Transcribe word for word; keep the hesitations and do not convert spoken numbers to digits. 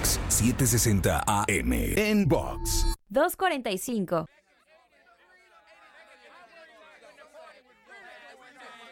Box setecientos sesenta A M. En Box. dos cuarenta y cinco.